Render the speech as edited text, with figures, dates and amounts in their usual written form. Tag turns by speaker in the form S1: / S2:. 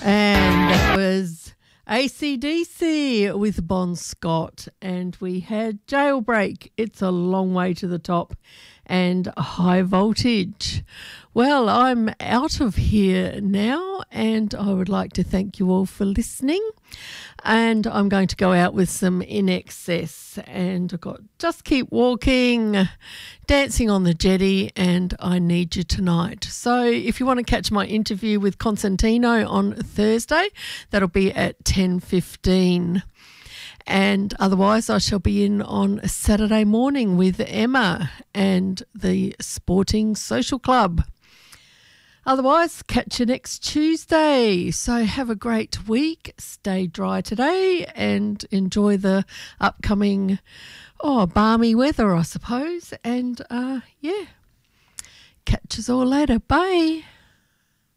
S1: And that was AC/DC with Bon Scott. And we had Jailbreak, It's a Long Way to the Top, and High Voltage. Well, I'm out of here now, and I would like to thank you all for listening. And I'm going to go out with some In Excess, and I've got Just Keep Walking, Dancing on the Jetty, and I Need You Tonight. So if you want to catch my interview with Constantino on Thursday, that'll be at 10:15. And otherwise, I shall be in on a Saturday morning with Emma and the Sporting Social Club. Otherwise, catch you next Tuesday. So have a great week. Stay dry today and enjoy the upcoming, balmy weather, I suppose. And, catch us all later. Bye.